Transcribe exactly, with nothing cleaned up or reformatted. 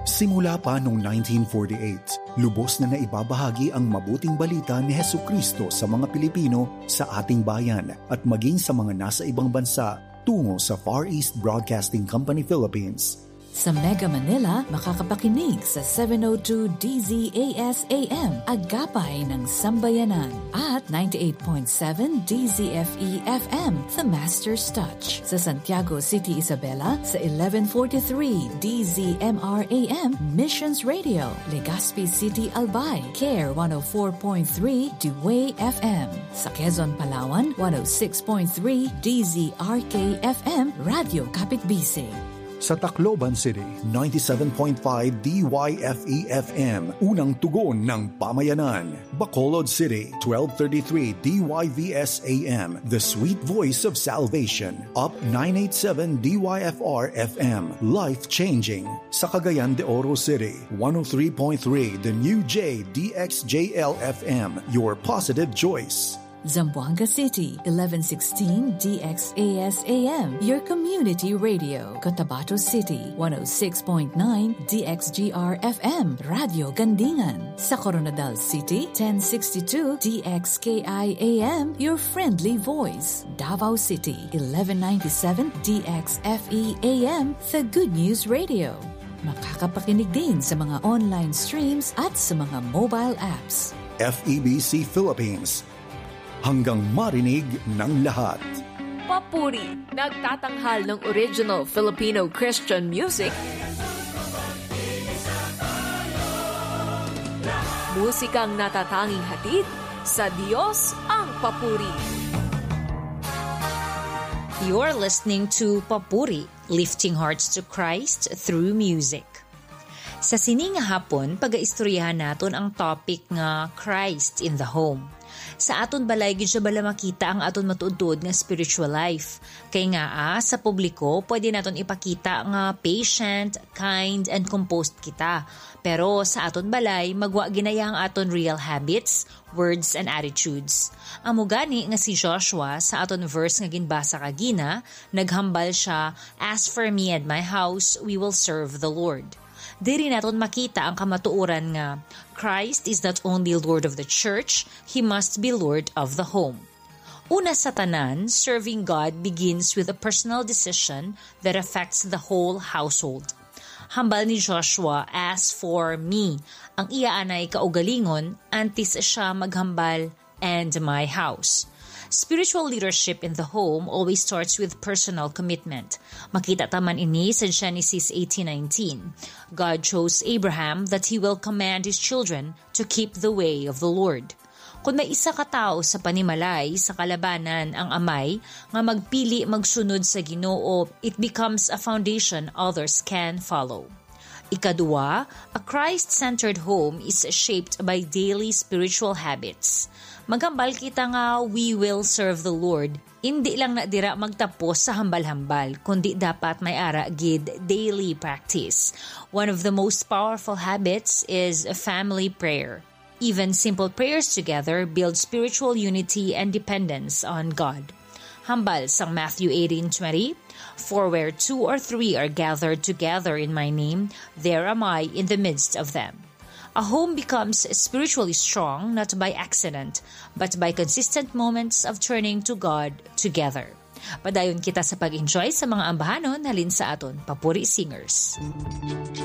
Simula pa noong nineteen forty-eight, lubos na naibabahagi ang mabuting balita ni Hesukristo sa mga Pilipino sa ating bayan at maging sa mga nasa ibang bansa tungo sa Far East Broadcasting Company Philippines. Sa Mega Manila, makakapakinig sa seven oh two D Z A S A M, Agapay ng Sambayanan, at ninety-eight point seven D Z F E F M, The Master's Touch. Sa Santiago City, Isabela, sa eleven forty-three D Z M R A M, Missions Radio. Legazpi City, Albay, Care one oh four point three Dewey F M. Sa Quezon, Palawan, one oh six point three D Z R K F M, Radio Kapitbisig. Sa Tacloban City, ninety-seven point five D Y F E F M, unang tugon ng pamayanan. Bacolod City, twelve thirty-three D Y V S A M, the sweet voice of salvation. Up nine eighty-seven D Y F R F M, life-changing. Sa Cagayan de Oro City, one oh three point three The New J D X J L F M, your positive choice. Zamboanga City, eleven sixteen D X A S A M, your community radio. Cotabato City, one oh six point nine D X G R F M, Radio Gandingan. Sa Coronadal City, ten sixty-two D X K I A M, your friendly voice. Davao City, eleven ninety-seven D X F E A M, the Good News Radio. Makakapakinig din sa mga online streams at sa mga mobile apps. F E B C Philippines, hanggang marinig ng lahat. Papuri, nagtatanghal ng original Filipino Christian music. Musikang natatanging hatid, sa Diyos ang papuri. You're listening to Papuri, lifting hearts to Christ through music. Sa sining hapon, pag-aistoryahan naton ang topic nga Christ in the Home. Sa aton balay, gid siya bala makita ang aton matuod-tuod nga spiritual life. Kay nga ah, sa publiko, pwede naton ipakita nga patient, kind, and composed kita. Pero sa aton balay, magwa ginaya ang aton real habits, words, and attitudes. Amo gani nga si Joshua sa aton verse nga ginbasa kagina, naghambal siya, "As for me and my house, we will serve the Lord." Diri naton makita ang kamatuoran nga Christ is not only Lord of the Church, He must be Lord of the home. Una sa tanan, serving God begins with a personal decision that affects the whole household. Hambal ni Joshua, "As for me," ang iya anay kaugalingon, antes siya maghambal, "and my house." Spiritual leadership in the home always starts with personal commitment. Makita taman ini sa Genesis eighteen nineteen. God chose Abraham that he will command his children to keep the way of the Lord. Kung may isa ka tao sa panimalay, sa kalabanan ang amay, nga magpili magsunod sa Ginoo, it becomes a foundation others can follow. Ikadua, a Christ-centered home is shaped by daily spiritual habits. Maghambal kita nga we will serve the Lord. Hindi lang na dira magtapos sa hambal-hambal, kundi dapat may ara gid daily practice. One of the most powerful habits is a family prayer. Even simple prayers together build spiritual unity and dependence on God. Hambal sang Matthew eighteen twenty, "For where two or three are gathered together in my name, there am I in the midst of them." A home becomes spiritually strong not by accident, but by consistent moments of turning to God together. Padayon kita sa pag-enjoy sa mga ambahanon halin sa aton Papuri Singers.